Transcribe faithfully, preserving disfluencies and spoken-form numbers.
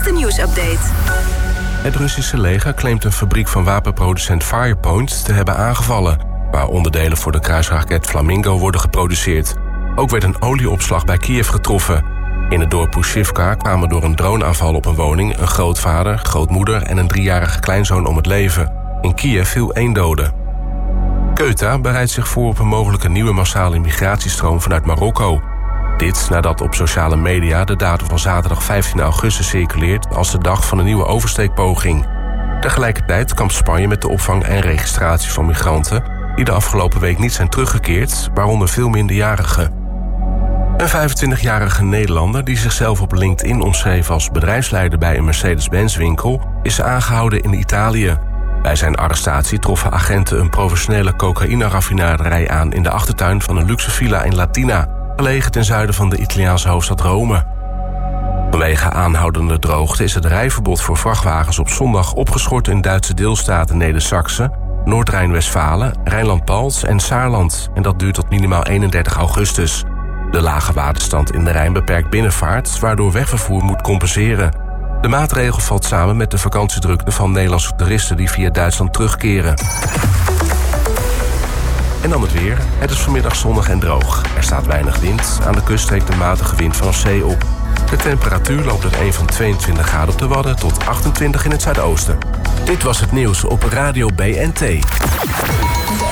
laatste nieuwsupdate. Het Russische leger claimt een fabriek van wapenproducent Firepoint te hebben aangevallen, waar onderdelen voor de kruisraket Flamingo worden geproduceerd. Ook werd een olieopslag bij Kiev getroffen. In het dorp Pushivka kwamen door een droneaanval op een woning een grootvader, grootmoeder en een driejarige kleinzoon om het leven. In Kiev viel één dode. Ceuta bereidt zich voor op een mogelijke nieuwe massale migratiestroom vanuit Marokko. Dit nadat op sociale media de datum van zaterdag vijftien augustus circuleert als de dag van een nieuwe oversteekpoging. Tegelijkertijd kampt Spanje met de opvang en registratie van migranten die de afgelopen week niet zijn teruggekeerd, waaronder veel minderjarigen. Een vijfentwintigjarige Nederlander die zichzelf op LinkedIn omschreef als bedrijfsleider bij een Mercedes-Benz winkel is aangehouden in Italië. Bij zijn arrestatie troffen agenten een professionele cocaïne-raffinaderij aan in de achtertuin van een luxe villa in Latina, gelegen ten zuiden van de Italiaanse hoofdstad Rome. Vanwege aanhoudende droogte is het rijverbod voor vrachtwagens op zondag opgeschort in Duitse deelstaten Neder-Saxe, Noord-Rijn-Westfalen, Rijnland-Palts en Saarland. En dat duurt tot minimaal eenendertig augustus. De lage waterstand in de Rijn beperkt binnenvaart, waardoor wegvervoer moet compenseren. De maatregel valt samen met de vakantiedrukte van Nederlandse toeristen die via Duitsland terugkeren. En dan het weer. Het is vanmiddag zonnig en droog. Er staat weinig wind. Aan de kust trekt een matige wind vanaf zee op. De temperatuur loopt uiteen van tweeëntwintig graden op de Wadden tot achtentwintig in het zuidoosten. Dit was het nieuws op Radio B N T.